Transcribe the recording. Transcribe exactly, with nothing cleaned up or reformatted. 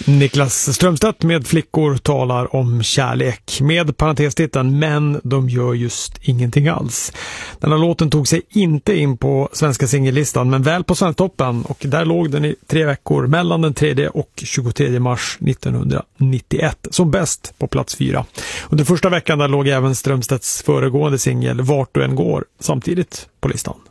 Niklas Strömstedt med Flickor talar om kärlek med parentestiteln Men de gör just ingenting alls. Den här låten tog sig inte in på svenska singellistan men väl på Svensktoppen, och där låg den i tre veckor mellan den tredje och tjugotredje mars nittonhundranittioett som bäst på plats fyra. Under första veckan där låg även Strömstedts föregående singel Vart du än går samtidigt på listan.